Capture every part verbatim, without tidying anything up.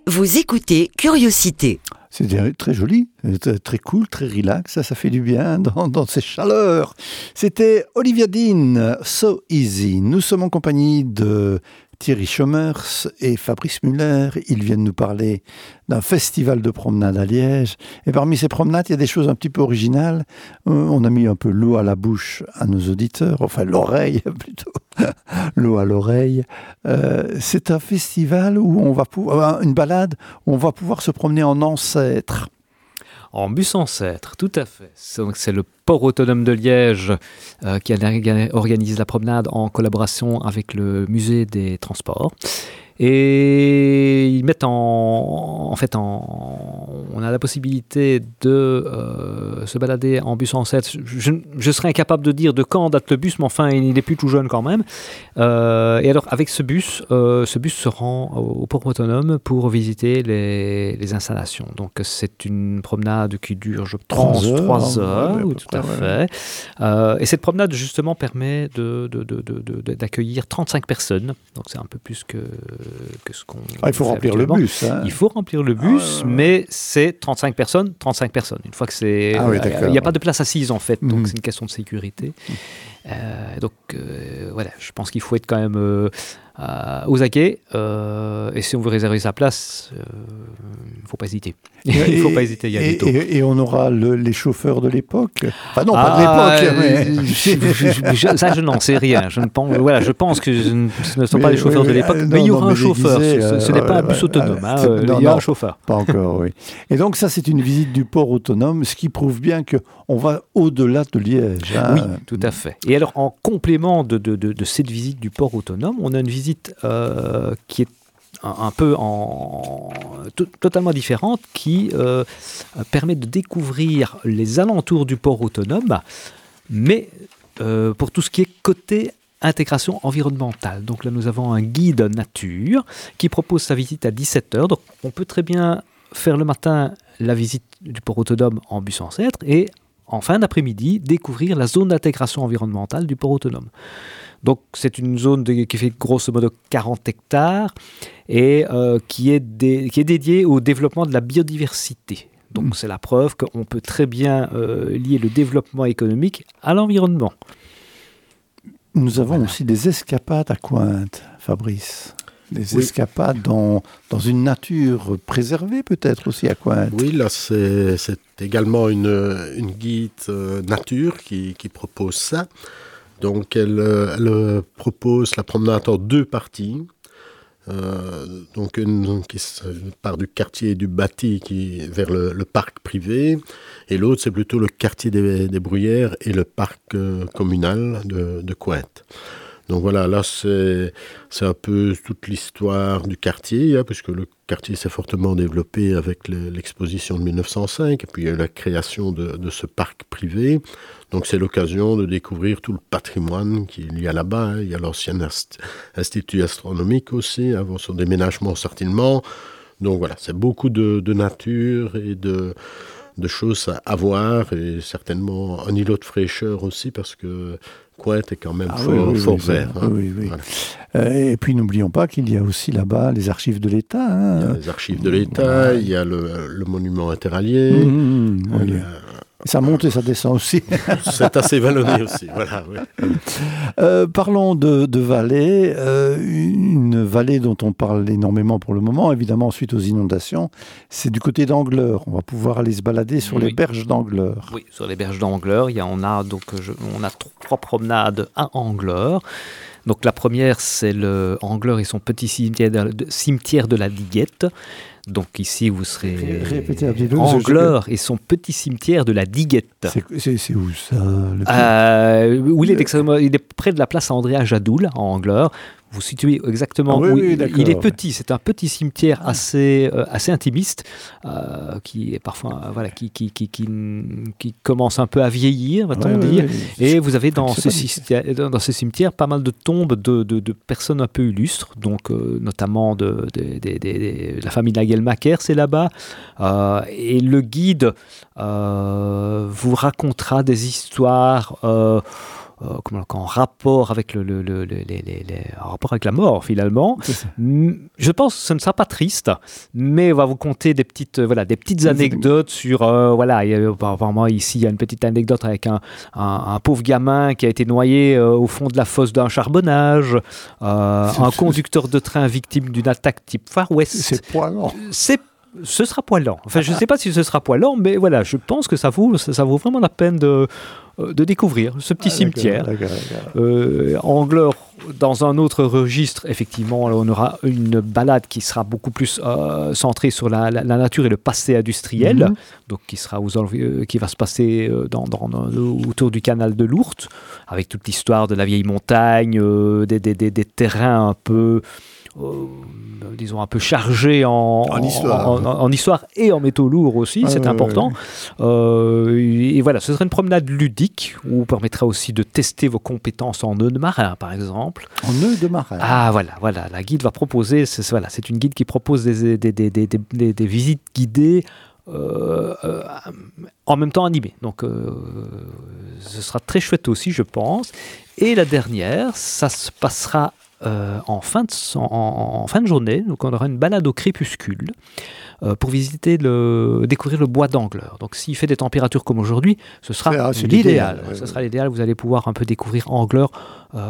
Vous écoutez Curiosité. C'est très joli, très cool, très relax, ça, ça fait du bien dans, dans ces chaleurs. C'était Olivia Dean, So Easy. Nous sommes en compagnie de Thierry Schoemers et Fabrice Muller. Ils viennent nous parler d'un festival de promenade à Liège. Et parmi ces promenades, il y a des choses un petit peu originales. On a mis un peu l'eau à la bouche à nos auditeurs, enfin l'oreille plutôt, l'eau à l'oreille. Euh, c'est un festival où on va pouvoir, une balade où on va pouvoir se promener en ancêtre. En bus ancêtre, tout à fait. C'est, donc, c'est le port autonome de Liège euh, qui organise la promenade en collaboration avec le musée des transports. Et ils mettent en, en fait, en, on a la possibilité de euh, se balader en bus ancêtre. Je, je serais incapable de dire de quand date le bus, mais enfin, il est plus tout jeune quand même. Euh, et alors, avec ce bus, euh, ce bus se rend au, au port autonome pour visiter les, les installations. Donc, c'est une promenade qui dure, je pense, trois heures, ouais, tout à fait. Ouais. Euh, et cette promenade, justement, permet de, de, de, de, de, d'accueillir trente-cinq personnes. Donc, c'est un peu plus que que ce qu'on ah, il faut remplir le bus. Hein. Il faut remplir le bus, ah, ouais, ouais. Mais c'est trente-cinq personnes, trente-cinq personnes. Une fois que c'est... Ah, oui, il n'y a pas de place assise, en fait, donc mmh. c'est une question de sécurité. Mmh. Euh, donc, euh, voilà, je pense qu'il faut être quand même euh, euh, aux aguets. Euh, et si on veut réserver sa place, il euh, ne faut pas hésiter. Il ne faut pas hésiter à y aller et, tôt. Et, et on aura le, les chauffeurs de l'époque. Enfin non, ah, pas de l'époque. Mais... je, je, je, ça, je n'en sais rien. Je, ne pense, voilà, je pense que ce ne sont mais, pas les chauffeurs oui, de l'époque, non, mais il y aura non, un chauffeur. Disait, ce, ce euh, n'est pas ouais, un bus ouais, autonome. Ouais, hein, euh, non, il y a non, un chauffeur. Pas encore, oui. Et donc ça, c'est une visite du port autonome, ce qui prouve bien qu'on va au-delà de Liège. Hein. Oui, tout à fait. Et alors, en complément de, de, de, de cette visite du port autonome, on a une visite euh, qui est un, un peu en, t- totalement différente, qui euh, permet de découvrir les alentours du port autonome, mais euh, pour tout ce qui est côté intégration environnementale. Donc là, nous avons un guide nature qui propose sa visite à dix-sept heures. Donc, on peut très bien faire le matin la visite du port autonome en bus ancêtre et en fin d'après-midi, découvrir la zone d'intégration environnementale du port autonome. Donc, c'est une zone de, qui fait grosso modo quarante hectares et euh, qui, est dé, qui est dédiée au développement de la biodiversité. Donc, mmh. c'est la preuve qu'on peut très bien euh, lier le développement économique à l'environnement. Nous avons voilà. aussi des escapades à Cointe, Fabrice. Des oui. escapades dans, dans une nature préservée peut-être aussi à Cointe. Oui, là c'est, c'est également une, une guide euh, nature qui, qui propose ça. Donc elle, elle propose la promenade en deux parties. Euh, donc une qui part du quartier du bâti qui, vers le, le parc privé et l'autre c'est plutôt le quartier des, des Bruyères et le parc euh, communal de, de Cointe. Donc voilà, là c'est, c'est un peu toute l'histoire du quartier, hein, puisque le quartier s'est fortement développé avec le, l'exposition de mille neuf cent cinq, et puis il y a eu la création de, de ce parc privé. Donc c'est l'occasion de découvrir tout le patrimoine qu'il y a là-bas. Hein. Il y a l'ancien ast- institut astronomique aussi, avant son déménagement certainement. Donc voilà, c'est beaucoup de, de nature et de... de choses à voir et certainement un îlot de fraîcheur aussi parce que Cointe est quand même ah, fort, oui, oui, fort oui, vert. Hein. Oui, oui. Voilà. Euh, et puis n'oublions pas qu'il y a aussi là-bas les archives de l'État. Hein. Il y a les archives de l'État, ouais. Il y a le, le monument interallié. Mmh, oui. euh, Ça monte et ça descend aussi. C'est assez vallonné aussi, voilà. Oui. Euh, parlons de, de vallée, euh, une vallée dont on parle énormément pour le moment, évidemment suite aux inondations, c'est du côté d'Angleur. On va pouvoir aller se balader sur oui. les berges d'Angleur. Oui, sur les berges d'Angleur, il y a, on, a, donc, je, on a trois promenades à Angleur. Donc la première, c'est le Angleur et son petit cimetière de, cimetière de la Diguette. Donc ici, vous serez Angleur et son petit cimetière de la Diguette. C'est, c'est, c'est où ça le euh, où il, est, il est près de la place Andrea Jadoul, à Angleur. Vous situez exactement ah, oui, où oui, il, il est petit. C'est un petit cimetière assez, euh, assez intimiste euh, qui est parfois euh, voilà, qui, qui, qui, qui, qui commence un peu à vieillir, va-t-on oui, dire. Oui, oui. Et vous avez dans ce, cimetière, dans ce cimetière pas mal de tombes de, de, de personnes un peu illustres, donc euh, notamment de, de, de, de, de, de la famille Nagelmacher, c'est là-bas. Euh, et le guide euh, vous racontera des histoires... Euh, euh, comment, en rapport avec le, le, le, les, les, les, en rapport avec la mort finalement. Je pense que ce ne sera pas triste, mais on va vous conter des petites, euh, voilà, des petites anecdotes sur, euh, voilà, il y a, apparemment ici il y a une petite anecdote avec un, un, un pauvre gamin qui a été noyé euh, au fond de la fosse d'un charbonnage, euh, un conducteur de train victime d'une attaque type Far West. C'est poilant. C'est Ce sera poilant. Enfin, je ne sais pas si ce sera poilant, mais voilà, je pense que ça vaut, ça, ça vaut vraiment la peine de, de découvrir ce petit ah, cimetière. D'accord, d'accord. Euh, Angleur, dans un autre registre, effectivement, on aura une balade qui sera beaucoup plus euh, centrée sur la, la, la nature et le passé industriel, mm-hmm. donc qui, sera aux, euh, qui va se passer dans, dans, dans, autour du canal de l'Ourthe, avec toute l'histoire de la vieille montagne, euh, des, des, des, des terrains un peu... Euh, disons un peu chargé en, en, histoire. En, en, en histoire et en métaux lourds aussi, ah, c'est ouais, important. Ouais, ouais. Euh, et, et voilà, ce serait une promenade ludique où vous permettra aussi de tester vos compétences en nœud de marin, par exemple. En nœud de marin. Ah voilà, voilà, la guide va proposer, c'est, voilà, c'est une guide qui propose des, des, des, des, des, des, des visites guidées euh, euh, en même temps animées. Donc euh, ce sera très chouette aussi, je pense. Et la dernière, ça se passera Euh, en, fin de, en, en fin de journée, donc on aura une balade au crépuscule euh, pour visiter le, découvrir le bois d'Angleur. Donc s'il fait des températures comme aujourd'hui, ce sera ah, l'idéal. l'idéal. Ouais, ce ouais. sera l'idéal. Vous allez pouvoir un peu découvrir Angleur euh,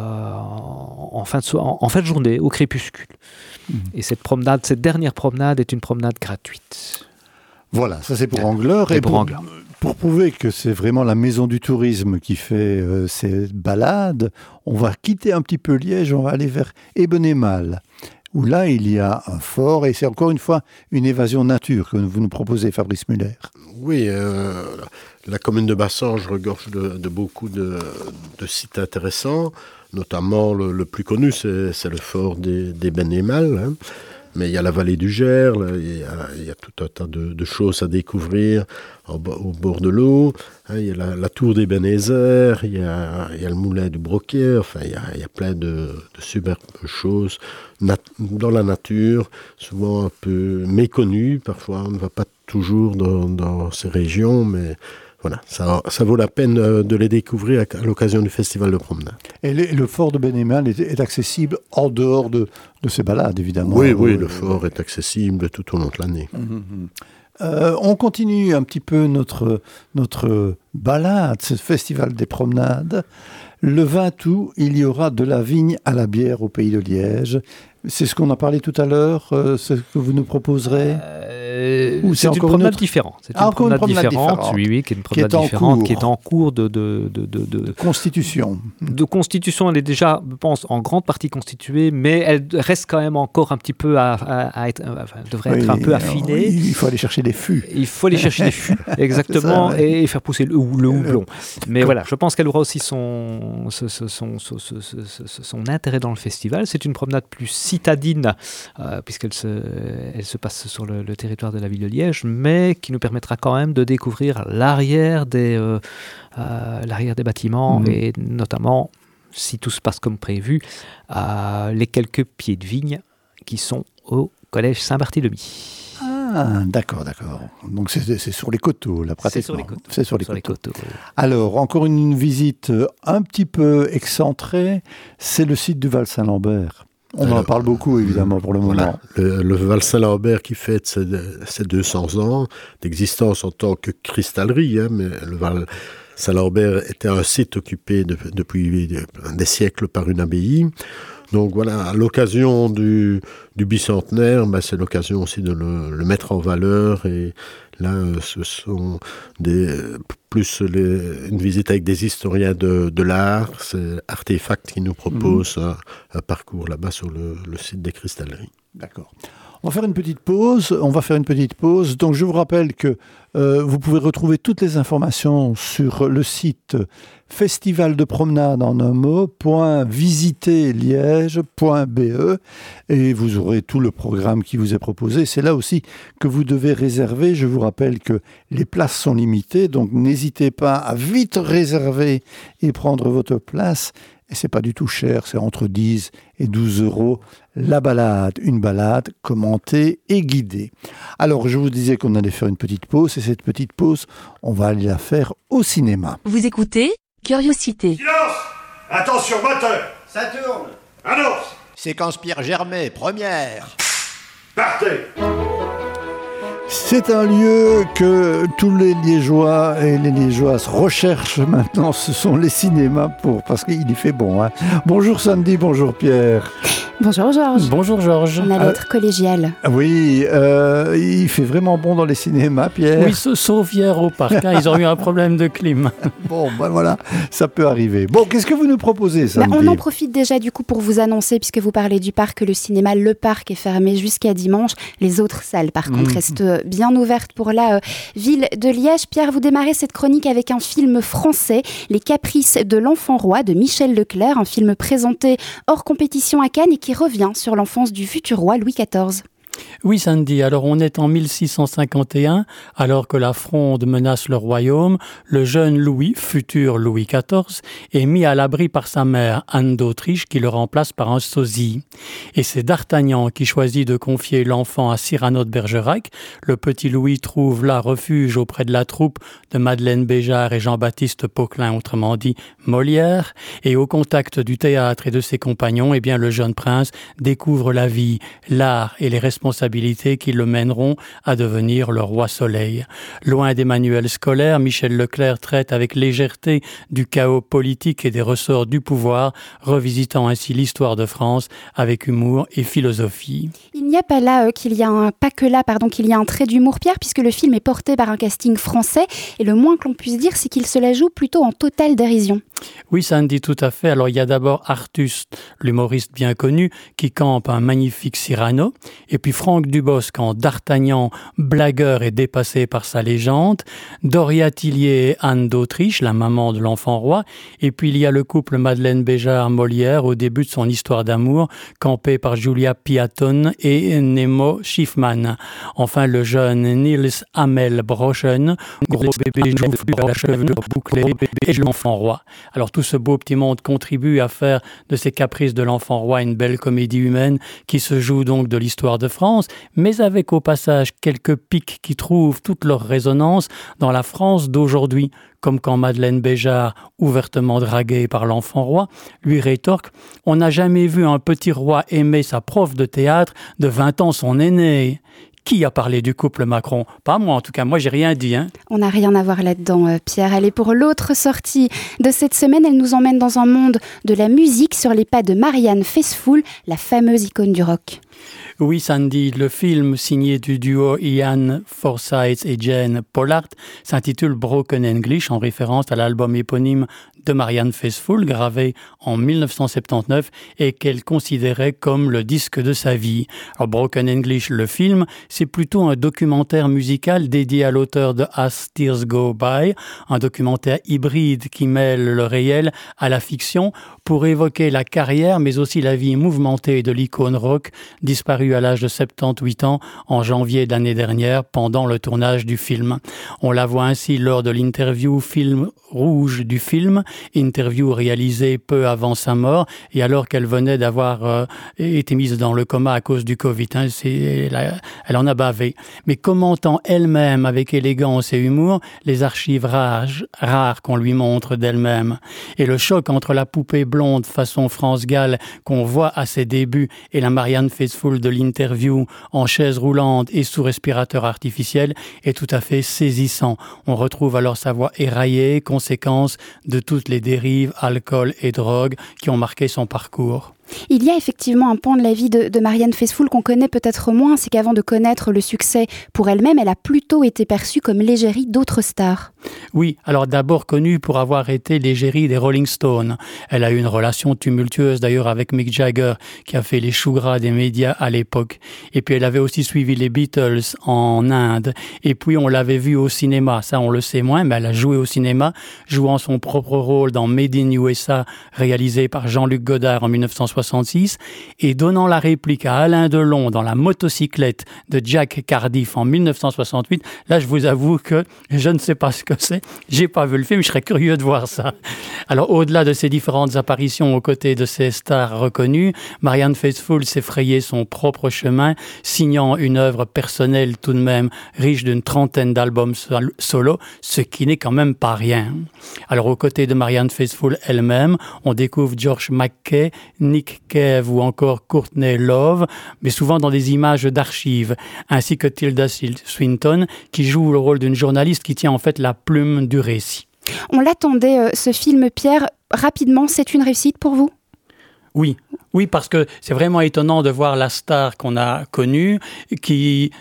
en, fin de, en, en fin de journée au crépuscule. Mmh. Et cette promenade, cette dernière promenade est une promenade gratuite. Voilà, ça c'est pour Angleur. Et, et pour, pour Angleur. Pour prouver que c'est vraiment la maison du tourisme qui fait euh, ces balades, on va quitter un petit peu Liège, on va aller vers Ebenemal, où là il y a un fort, et c'est encore une fois une évasion nature que vous nous proposez, Fabrice Muller. Oui, euh, la commune de Bassange regorge de, de beaucoup de, de sites intéressants, notamment le, le plus connu, c'est, c'est le fort d'Ebenemal, hein. Mais il y a la vallée du Gers, là, il, y a, il y a tout un tas de, de choses à découvrir au, au bord de l'eau. Hein, il y a la, la tour d'Ebenezer, il y a, il y a le moulin du Broquier, enfin il y a, il y a plein de, de superbes choses nat- dans la nature, souvent un peu méconnues. Parfois on ne va pas toujours dans, dans ces régions, mais... Voilà, ça, ça vaut la peine de les découvrir à l'occasion du festival de promenade. Et le, le fort de Benémal est, est accessible en dehors de, de ces balades, évidemment. Oui, oui, le fort est accessible tout au long de l'année. Mmh. Euh, on continue un petit peu notre, notre balade, ce festival des promenades. Le vingt août, il y aura de la vigne à la bière au Pays de Liège. C'est ce qu'on a parlé tout à l'heure, euh, ce que vous nous proposerez euh, Ou c'est, c'est une promenade autre... différente. C'est une, ah, promenade, une promenade différente, différente. Oui, oui, qui est une promenade qui est différente, cours. qui est en cours de, de, de, de, de, de constitution. De constitution, elle est déjà, je pense, en grande partie constituée, mais elle reste quand même encore un petit peu à, à, à être, enfin, devrait oui, être un peu affinée. Il faut aller chercher des fûts. Il faut aller chercher des fûts, exactement, ça, ouais. et faire pousser le, le houblon. Mais voilà, je pense qu'elle aura aussi son, son, son, son, son, son, son, son intérêt dans le festival. C'est une promenade plus citadine, euh, puisqu'elle se, elle se passe sur le, le territoire de la ville de Liège, mais qui nous permettra quand même de découvrir l'arrière des, euh, euh, l'arrière des bâtiments, mmh. et notamment, si tout se passe comme prévu, euh, les quelques pieds de vigne qui sont au collège Saint-Barthélemy. Ah, d'accord, d'accord. Donc c'est, c'est sur les coteaux, là, pratiquement. C'est sur les coteaux. C'est sur les sur coteaux. Les coteaux. Alors, encore une visite un petit peu excentrée, c'est le site du Val-Saint-Lambert. On Alors, en parle beaucoup, évidemment, pour le voilà, moment. Le, le Val-Saint-Lambert qui fête ses, ses deux cents ans d'existence en tant que cristallerie, hein, mais le Val-Saint-Lambert était un site occupé de, depuis des siècles par une abbaye. Donc voilà, à l'occasion du, du bicentenaire, bah, c'est l'occasion aussi de le, le mettre en valeur. Et là, ce sont des, plus les, une visite avec des historiens de, de l'art. C'est Artefact qui nous propose mmh. un, un parcours là-bas sur le, le site des cristalleries. D'accord. On va faire une petite pause. On va faire une petite pause. Donc, je vous rappelle que euh, vous pouvez retrouver toutes les informations sur le site festival de promenade en un mot, point visiter liège point b e, et vous aurez tout le programme qui vous est proposé. C'est là aussi que vous devez réserver. Je vous rappelle que les places sont limitées, donc n'hésitez pas à vite réserver et prendre votre place. Et c'est pas du tout cher, c'est entre dix et douze euros la balade, une balade commentée et guidée. Alors, je vous disais qu'on allait faire une petite pause, et cette petite pause, on va aller la faire au cinéma. Vous écoutez Curiosité. Silence ! Attention, moteur. Ça tourne. Annonce. Séquence Pierre Germain, première. Partez. C'est un lieu que tous les Liégeois et les Liégeoises recherchent maintenant, ce sont les cinémas pour, parce qu'il y fait bon. Hein. Bonjour Sandy, bonjour Pierre. Bonjour Georges. Bonjour Georges. On allait euh, être collégial. Oui, euh, il fait vraiment bon dans les cinémas, Pierre. Oui, sauf hier au parc, hein, ils ont eu un problème de clim. Bon, ben voilà, ça peut arriver. Bon, qu'est-ce que vous nous proposez, Sandy ? Bah, on en profite déjà du coup pour vous annoncer, puisque vous parlez du parc, que le cinéma Le Parc est fermé jusqu'à dimanche. Les autres salles, par contre, mmh. restent bien ouvertes pour la euh, ville de Liège. Pierre, vous démarrez cette chronique avec un film français, Les Caprices de l'Enfant Roi, de Michel Leclerc, un film présenté hors compétition à Cannes et qui revient sur l'enfance du futur roi Louis quatorze. Oui, Sandy, alors on est en mille six cent cinquante et un, alors que la Fronde menace le royaume. Le jeune Louis, futur Louis quatorze, est mis à l'abri par sa mère, Anne d'Autriche, qui le remplace par un sosie. Et c'est D'Artagnan qui choisit de confier l'enfant à Cyrano de Bergerac. Le petit Louis trouve là refuge auprès de la troupe de Madeleine Béjart et Jean-Baptiste Poquelin, autrement dit Molière. Et au contact du théâtre et de ses compagnons, eh bien, le jeune prince découvre la vie, l'art et les responsabilités qui le mèneront à devenir le roi soleil. Loin des manuels scolaires, Michel Leclerc traite avec légèreté du chaos politique et des ressorts du pouvoir, revisitant ainsi l'histoire de France avec humour et philosophie. Il n'y a pas là euh, qu'il y a un, pas que là pardon, qu'il y a un trait d'humour, Pierre, puisque le film est porté par un casting français et le moins que l'on puisse dire, c'est qu'il se la joue plutôt en totale dérision. Oui, ça me dit tout à fait. Alors il y a d'abord Artus, l'humoriste bien connu, qui campe un magnifique Cyrano, et puis Franck Dubosc en D'Artagnan, blagueur et dépassé par sa légende, Doria Tillier et Anne d'Autriche, la maman de l'enfant roi, et puis il y a le couple Madeleine Béjart-Molière au début de son histoire d'amour, campé par Julia Piaton et Nemo Schiffman. Enfin le jeune Niels Hamel Brochen, gros bébé joufflu à la chevelure bouclée et l'enfant roi. Alors tout ce beau petit monde contribue à faire de ces caprices de l'enfant roi une belle comédie humaine qui se joue donc de l'histoire de France, mais avec au passage quelques pics qui trouvent toute leur résonance dans la France d'aujourd'hui, comme quand Madeleine Béjart, ouvertement draguée par l'enfant roi, lui rétorque « On n'a jamais vu un petit roi aimer sa prof de théâtre de vingt ans son aîné ». Qui a parlé du couple Macron ? Pas moi, en tout cas. Moi, j'ai rien dit. Hein. On n'a rien à voir là-dedans, euh, Pierre. Allez, pour l'autre sortie de cette semaine, elle nous emmène dans un monde de la musique sur les pas de Marianne Faithfull, la fameuse icône du rock. Oui, Sandy, le film signé du duo Ian Forsyth et Jane Pollard s'intitule Broken English en référence à l'album éponyme de Marianne Faithfull, gravé en dix-neuf cent soixante-dix-neuf et qu'elle considérait comme le disque de sa vie. Alors, Broken English, le film, c'est plutôt un documentaire musical dédié à l'auteur de As Tears Go By, un documentaire hybride qui mêle le réel à la fiction pour évoquer la carrière mais aussi la vie mouvementée de l'icône rock disparue à l'âge de soixante-dix-huit ans en janvier de l'année dernière pendant le tournage du film. On la voit ainsi lors de l'interview film rouge du film, interview réalisée peu avant sa mort et alors qu'elle venait d'avoir euh, été mise dans le coma à cause du Covid. Hein, c'est, elle, a, elle en a bavé. Mais commentant elle-même avec élégance et humour les archives rares, rares qu'on lui montre d'elle-même. Et le choc entre la poupée blonde façon France Gall qu'on voit à ses débuts et la Marianne Faithfull de l'interview en chaise roulante et sous respirateur artificiel est tout à fait saisissant. On retrouve alors sa voix éraillée, conséquence de toutes les dérives, alcool et drogue qui ont marqué son parcours. Il y a effectivement un pan de la vie de, de Marianne Faithfull qu'on connaît peut-être moins, c'est qu'avant de connaître le succès pour elle-même, elle a plutôt été perçue comme l'égérie d'autres stars. Oui, alors d'abord connue pour avoir été l'égérie des Rolling Stones. Elle a eu une relation tumultueuse d'ailleurs avec Mick Jagger, qui a fait les choux gras des médias à l'époque. Et puis elle avait aussi suivi les Beatles en Inde. Et puis on l'avait vue au cinéma, ça on le sait moins, mais elle a joué au cinéma, jouant son propre rôle dans Made in U S A, réalisé par Jean-Luc Godard en dix-neuf cent soixante-dix. soixante-six et donnant la réplique à Alain Delon dans La motocyclette de Jack Cardiff en mille neuf cent soixante-huit. Là, je vous avoue que je ne sais pas ce que c'est. J'ai pas vu le film, je serais curieux de voir ça. Alors, au-delà de ces différentes apparitions aux côtés de ces stars reconnues, Marianne Faithfull s'est frayé son propre chemin, signant une œuvre personnelle tout de même riche d'une trentaine d'albums sol- solo, ce qui n'est quand même pas rien. Alors, aux côtés de Marianne Faithfull elle-même, on découvre George McKay, Nick Cave ou encore Courtney Love, mais souvent dans des images d'archives, ainsi que Tilda Swinton, qui joue le rôle d'une journaliste qui tient en fait la plume du récit. On l'attendait, euh, ce film, Pierre. Rapidement, c'est une réussite pour vous ? Oui, oui, parce que c'est vraiment étonnant de voir la star qu'on a connue qui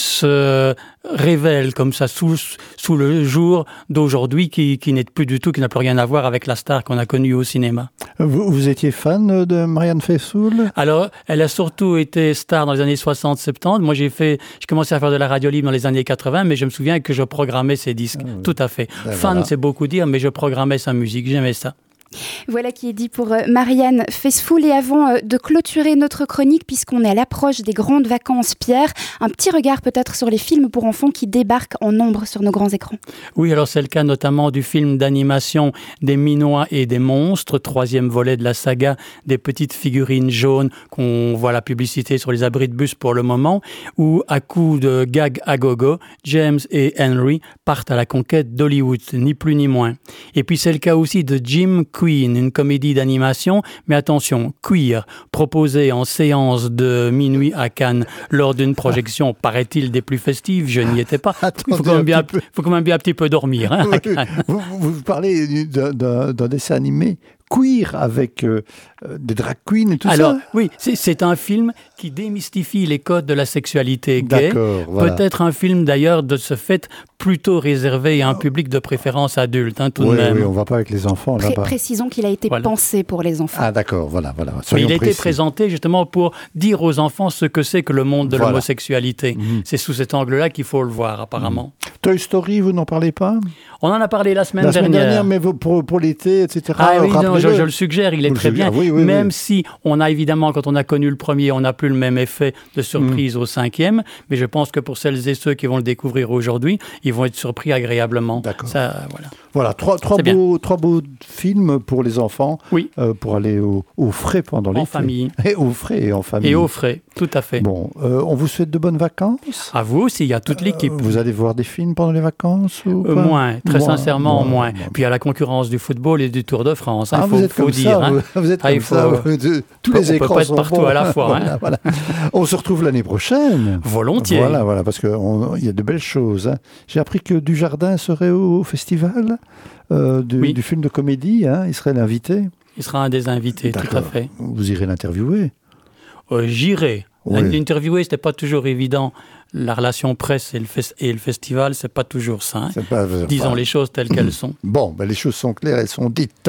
se révèle comme ça sous, sous le jour d'aujourd'hui, qui, qui n'est plus du tout, qui n'a plus rien à voir avec la star qu'on a connue au cinéma. Vous, vous étiez fan de Marianne Faithfull ? Alors, elle a surtout été star dans les années soixante soixante-dix. Moi, j'ai fait, j'ai commencé à faire de la radio libre dans les années quatre-vingts, mais je me souviens que je programmais ses disques. Ah oui. Tout à fait. Ben fan, voilà. C'est beaucoup dire, mais je programmais sa musique. J'aimais ça. Voilà qui est dit pour Marianne Faithfull. Et avant de clôturer notre chronique, puisqu'on est à l'approche des grandes vacances, Pierre, un petit regard peut-être sur les films pour enfants qui débarquent en nombre sur nos grands écrans. Oui, alors c'est le cas notamment du film d'animation Des Minois et des Monstres, troisième volet de la saga des petites figurines jaunes qu'on voit la publicité sur les abris de bus pour le moment, où à coup de gag à gogo, James et Henry partent à la conquête d'Hollywood, ni plus ni moins. Et puis c'est le cas aussi de Jim Queen, une comédie d'animation, mais attention, queer, proposée en séance de minuit à Cannes lors d'une projection, paraît-il, des plus festives. Je n'y étais pas. Il faut quand même bien, faut quand même bien un petit peu dormir. Hein, oui, vous, vous parlez d'un, d'un, d'un dessin animé queer avec euh, des drag queens et tout Alors, ça. Alors, oui, c'est, c'est un film qui démystifie les codes de la sexualité gay. D'accord, voilà. Peut-être un film, d'ailleurs, de ce fait, plutôt réservé à un public de préférence adulte, hein, tout oui, de même. Oui, on ne va pas avec les enfants Pré- là-bas. Précisons qu'il a été voilà. pensé pour les enfants. Ah d'accord, voilà, voilà. Mais il a précis. été présenté justement pour dire aux enfants ce que c'est que le monde de voilà. l'homosexualité. Mmh. C'est sous cet angle-là qu'il faut le voir, apparemment. Mmh. Toy Story, vous n'en parlez pas ? On en a parlé la semaine la dernière. La semaine dernière, mais pour, pour l'été, et cetera. Ah oui, non, je, je le suggère, il est vous très bien. Ah, oui, oui, même oui. si on a évidemment, quand on a connu le premier, on n'a plus le même effet de surprise mmh. au cinquième. Mais je pense que pour celles et ceux qui vont le découvrir aujourd'hui, ils vont être surpris agréablement. D'accord. Ça, voilà. Voilà, trois, trois, beaux, trois beaux films pour les enfants, oui. euh, pour aller au, au frais pendant l'été. En famille. Et au frais et en famille. Et au frais, tout à fait. Bon, euh, on vous souhaite de bonnes vacances. À vous aussi, il y a toute l'équipe. Euh, vous allez voir des films pendant les vacances ou euh, Moins, très moins, sincèrement, moins. moins. moins. Puis il y a la concurrence du football et du Tour de France. Hein, ah, faut, vous êtes faut comme dire. Ça, hein. vous, vous êtes ah, comme faut, ça. Vous, de, tous les on écrans peut pas être sont partout bons. à la fois. voilà, hein. voilà. On se retrouve l'année prochaine. Volontiers. Voilà, voilà, parce qu'il y a de belles choses. Hein. J'ai appris que Dujardin serait au festival. Euh, du, oui. du film de comédie, hein, il serait l'invité. Il sera un des invités, D'accord. tout à fait. Vous irez l'interviewer. euh, J'irai. Oui. L'interviewer, c'était pas toujours évident. La relation presse et le, fes- et le festival, c'est pas toujours ça. Hein. C'est pas, c'est Disons pas... les choses telles qu'elles sont. Bon, ben les choses sont claires, elles sont dites.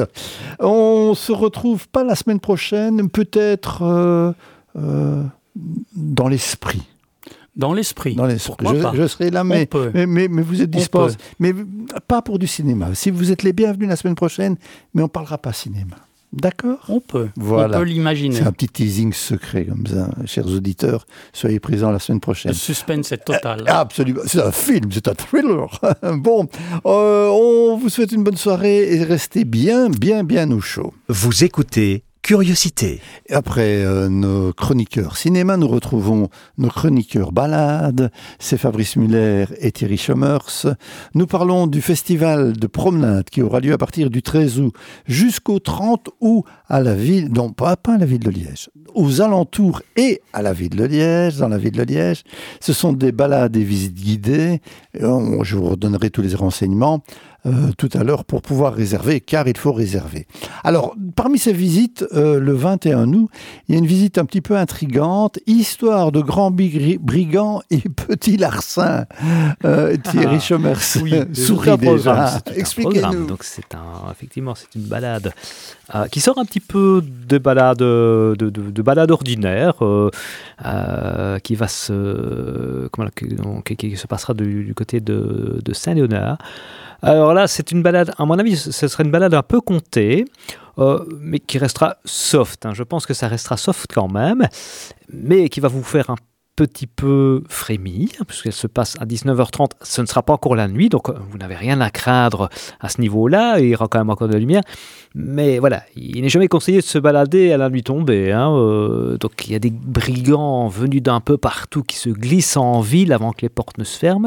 On se retrouve pas la semaine prochaine, peut-être euh, euh, dans l'esprit. Dans l'esprit. Dans l'esprit. Pourquoi Je, pas je serai là, mais, mais, mais, mais vous êtes disposés. Mais pas pour du cinéma. Si vous êtes les bienvenus la semaine prochaine, mais on ne parlera pas cinéma. D'accord ? On peut. Voilà. On peut l'imaginer. C'est un petit teasing secret comme ça. Chers auditeurs, soyez présents la semaine prochaine. Le suspense est total. Euh, absolument. C'est un film, c'est un thriller. Bon, euh, on vous souhaite une bonne soirée et restez bien, bien, bien au chaud. Vous écoutez Curiosité. Après euh, nos chroniqueurs cinéma, nous retrouvons nos chroniqueurs balades, c'est Fabrice Muller et Thierry Chomers. Nous parlons du festival de promenade qui aura lieu à partir du treize août jusqu'au trente août à la ville, non pas, pas à la ville de Liège, aux alentours et à la ville de Liège, dans la ville de Liège. Ce sont des balades et visites guidées. Je vous redonnerai tous les renseignements Euh, tout à l'heure pour pouvoir réserver, car il faut réserver. Alors, parmi ces visites, euh, le vingt et un août, il y a une visite un petit peu intrigante, histoire de grands big- brigands et petits larcins. Euh, Thierry ah, Chomers oui, sourit déjà. Expliquez-nous. Donc c'est un, effectivement, c'est une balade euh, qui sort un petit peu de balade, de, de, de balade ordinaire, euh, euh, qui va se, comment, qui, qui se passera du, du côté de, de Saint-Léonard. Alors là, c'est une balade, à mon avis, ce serait une balade un peu contée, euh, mais qui restera soft. Hein. Je pense que ça restera soft quand même, mais qui va vous faire un petit peu frémir, puisqu'elle se passe à dix-neuf heures trente, ce ne sera pas encore la nuit, donc vous n'avez rien à craindre à ce niveau-là, il y aura quand même encore de la lumière, mais voilà, il n'est jamais conseillé de se balader à la nuit tombée, hein, euh, donc il y a des brigands venus d'un peu partout qui se glissent en ville avant que les portes ne se ferment,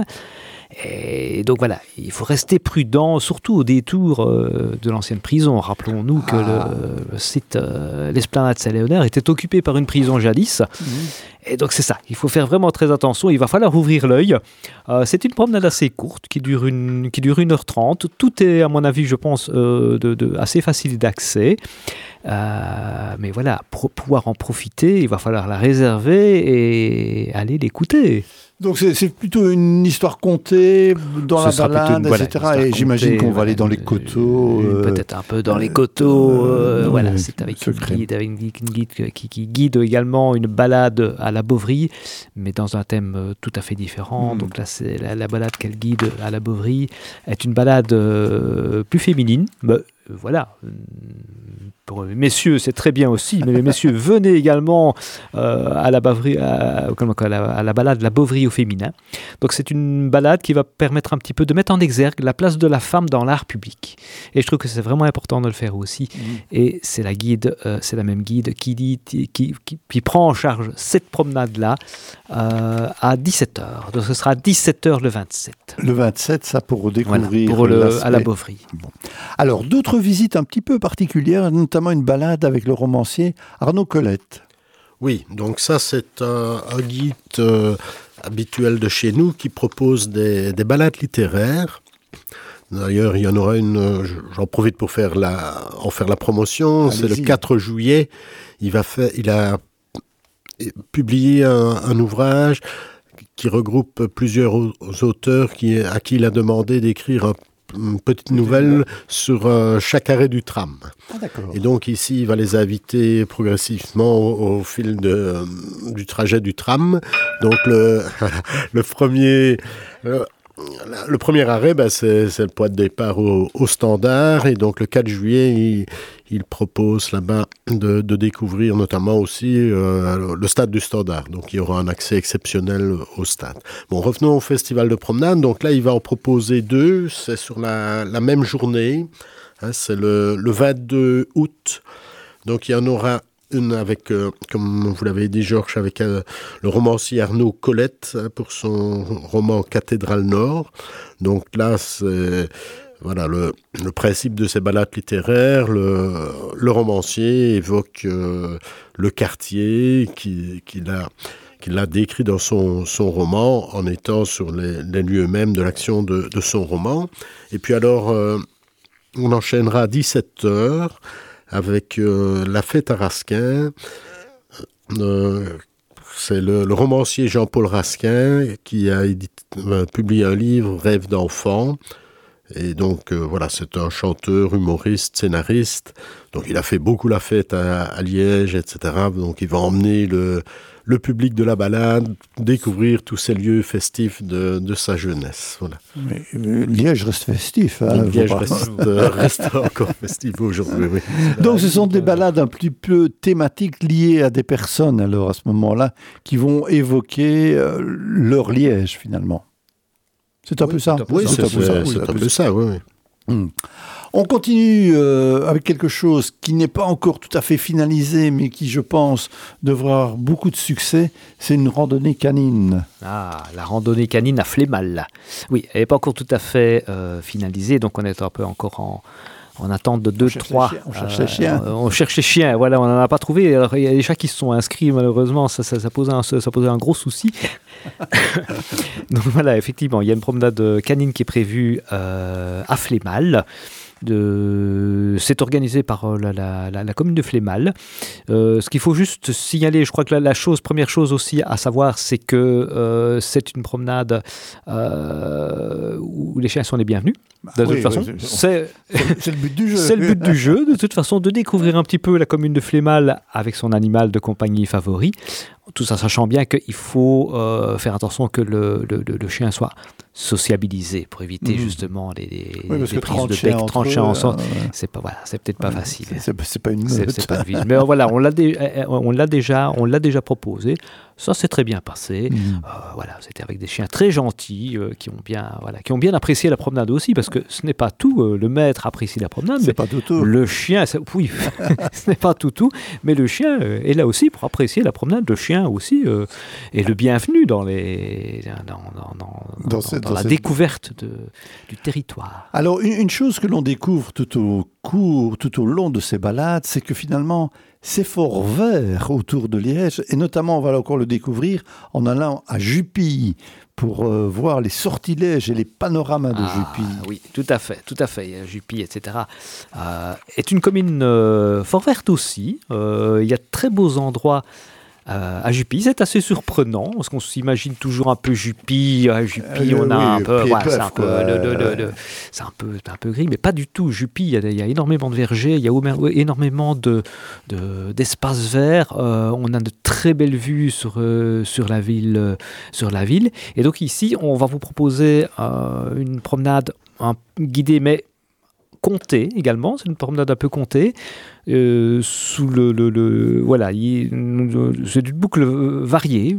et donc voilà, il faut rester prudent, surtout au détour euh, de l'ancienne prison. Rappelons-nous que ah. le, le site, euh, l'esplanade Saint-Léonard était occupé par une prison jadis. Mmh. Et donc c'est ça, il faut faire vraiment très attention, il va falloir ouvrir l'œil. Euh, c'est une promenade assez courte qui dure une, qui dure une heure trente. Tout est, à mon avis, je pense, euh, de, de, assez facile d'accès. Euh, mais voilà, pour pouvoir en profiter, il va falloir la réserver et aller l'écouter. Donc c'est, c'est plutôt une histoire contée dans Ce la balade, une, voilà, et cetera. Et j'imagine contée, qu'on va voilà, aller dans les coteaux. Euh, peut-être un peu dans les coteaux. Euh, euh, voilà, c'est avec une guide, avec une guide qui, qui guide également une balade à la Bovry, mais dans un thème tout à fait différent. Mmh. Donc là, c'est la, la balade qu'elle guide à la Bovry est une balade euh, plus féminine. Mais, voilà. Pour les messieurs, c'est très bien aussi, mais les messieurs, venez également euh, à, la Bavry, à, à, la, à la balade La Bovry au féminin. Donc c'est une balade qui va permettre un petit peu de mettre en exergue la place de la femme dans l'art public. Et je trouve que c'est vraiment important de le faire aussi. Mmh. Et c'est la guide, euh, c'est la même guide qui, dit, qui, qui, qui prend en charge cette promenade-là euh, à dix-sept heures. Donc ce sera à dix-sept heures le vingt-sept. Le vingt-sept, ça pour découvrir voilà, pour le, à la Bovry. Bon. Alors d'autres visites un petit peu particulières, notamment une balade avec le romancier Arnaud Colette. Oui, donc ça c'est un, un guide euh, habituel de chez nous qui propose des, des balades littéraires. D'ailleurs, il y en aura une, j'en profite pour faire la, en faire la promotion, Allez-y. C'est le quatre juillet. Il, va faire, il a publié un, un ouvrage qui regroupe plusieurs auteurs qui, à qui il a demandé d'écrire un une petite nouvelle sur euh, chaque arrêt du tram. Ah, d'accord. Et donc ici, il va les inviter progressivement au, au fil de, euh, du trajet du tram. Donc le, le premier... Euh, Le premier arrêt, ben, c'est, c'est le point de départ au, au Standard. Et donc, le quatre juillet, il, il propose là-bas de, de découvrir notamment aussi euh, le stade du Standard. Donc, il y aura un accès exceptionnel au stade. Bon, revenons au festival de promenade. Donc là, il va en proposer deux. C'est sur la, la même journée. Hein, c'est le, le vingt-deux août. Donc, il y en aura une avec, euh, comme vous l'avez dit, Georges, avec euh, le romancier Arnaud Colette hein, pour son roman Cathédrale Nord. Donc là, c'est voilà, le, le principe de ces balades littéraires. Le, le romancier évoque euh, le quartier qui, qu'il a, qu'il a décrit dans son, son roman en étant sur les, les lieux mêmes de l'action de, de son roman. Et puis alors, euh, on enchaînera à dix-sept heures avec euh, La Fête à Rasquin. Euh, c'est le, le romancier Jean-Paul Rasquin qui a édité, euh, publié un livre, Rêve d'enfant. Et donc, euh, voilà, c'est un chanteur, humoriste, scénariste. Donc, il a fait beaucoup la fête à, à Liège, et cetera. Donc, il va emmener le, le public de la balade, découvrir tous ces lieux festifs de, de sa jeunesse. Voilà. Mais, mais Liège reste festif. Hein, Liège reste, euh, reste encore festif aujourd'hui, oui. Donc, ce sont des balades un petit peu thématiques liées à des personnes, alors, à ce moment-là, qui vont évoquer euh, leur Liège, finalement. C'est un oui, peu ça. Oui, c'est, c'est, c'est, c'est un peu ça, oui. oui. Hum. On continue euh, avec quelque chose qui n'est pas encore tout à fait finalisé, mais qui, je pense, devra avoir beaucoup de succès. C'est une randonnée canine. Ah, la randonnée canine à Flémal. Oui, elle n'est pas encore tout à fait euh, finalisée, donc on est un peu encore en... en attente de deux, trois. On cherche les chiens. Euh, on cherche les chiens, voilà, on n'en a pas trouvé. Alors, il y a des chats qui se sont inscrits, malheureusement, ça, ça, ça, posait, un, ça posait un gros souci. Donc voilà, effectivement, il y a une promenade canine qui est prévue euh, à Flémal. De... C'est organisé par la, la, la, la commune de Flémal. Euh, ce qu'il faut juste signaler, je crois que la, la chose, première chose aussi à savoir, c'est que euh, c'est une promenade euh, où les chiens sont les bienvenus. De toute oui, façon, oui, c'est... C'est, c'est le but du jeu. C'est le but du jeu, de toute façon, de découvrir un petit peu la commune de Flémal avec son animal de compagnie favori. Tout ça sachant bien qu'il faut euh, faire attention que le, le, le chien soit sociabiliser pour éviter Mmh. justement les, les, Oui, parce les que prises trente de chiens bec, entre trente chiens eux, ensemble. euh, C'est pas, voilà, c'est peut-être pas ouais, facile. C'est, c'est pas une C'est, meute. c'est pas une vie. Mais voilà, on l'a, dé- on l'a déjà, on l'a déjà proposé. Ça s'est très bien passé. Mmh. Euh, voilà, c'était avec des chiens très gentils euh, qui ont bien, voilà, qui ont bien apprécié la promenade aussi, parce que ce n'est pas tout. euh, le maître apprécie la promenade, C'est mais pas tout tout. le chien, c'est- oui, ce n'est pas tout tout, mais le chien euh, est là aussi pour apprécier la promenade. Le chien aussi euh, est le bienvenu dans les, dans, dans, dans, Dans dans- cette- dans dans la cette- découverte de, du territoire. Alors, une, une chose que l'on découvre tout au cours, tout au long de ces balades, c'est que finalement, c'est fort vert autour de Liège, et notamment, on va encore le découvrir en allant à Jupille pour euh, voir les sortilèges et les panoramas de Ah, Jupille. oui, tout à fait, tout à fait. Jupille, et cetera euh, est une commune euh, fort verte aussi. Euh, il y a de très beaux endroits euh, à Jupille. C'est assez surprenant parce qu'on s'imagine toujours un peu Jupille. À Jupille, Euh, on a oui, un peu, pied voilà, bœuf, c'est un peu, quoi. le- le- le- le- c'est un peu, un peu gris, mais pas du tout. Jupille, il y a, il y a énormément de vergers, il y a au- énormément de, de- d'espaces verts. Euh, on a de très belles vues sur euh, sur la ville, euh, sur la ville. Et donc ici, on va vous proposer euh, une promenade un, guidée, mais comptée également. C'est une promenade un peu comptée. Euh, sous le, le, le- voilà, il- c'est une boucle variée.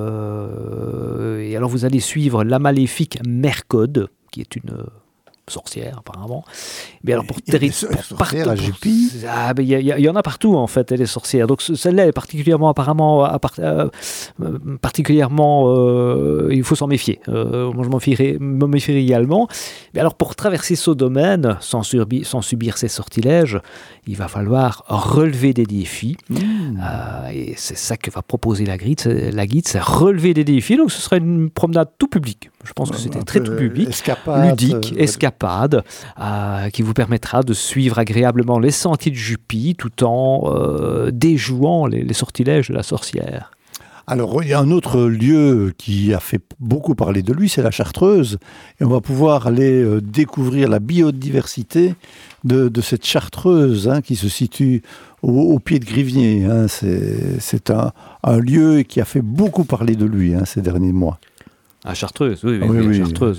Euh, et alors vous allez suivre la maléfique Mercode, qui est une euh, sorcière apparemment. Mais alors pour Il y a des terri- so- pour sorcières partout- à Jupille. Ah, ben, il y, a- il y a- il y en a partout en fait, les sorcières. Donc ce- celle-là est particulièrement apparemment à part- euh, euh, particulièrement euh, il faut s'en méfier. Euh, moi je m'en méfierais, me méfierais également. Mais alors pour traverser ce domaine sans, surbi- sans subir ces sortilèges, il va falloir relever des défis. Mmh. Euh, et c'est ça que va proposer la guide, c'est, la guide, c'est relever des défis. Donc ce sera une promenade tout public. Je pense que c'était Un très peu tout public, escapade, ludique, euh, escapade, euh, qui vous permettra de suivre agréablement les sentiers de Jupille tout en euh, déjouant les, les sortilèges de la sorcière. Alors, il y a un autre lieu qui a fait beaucoup parler de lui, c'est la Chartreuse. Et on va pouvoir aller euh, découvrir la biodiversité de, de cette Chartreuse hein, qui se situe au, au pied de Grivnier. Hein. C'est, c'est un, un lieu qui a fait beaucoup parler de lui hein, ces derniers mois. À Chartreuse, oui, oui, Oui, oui, oui. Chartreuse.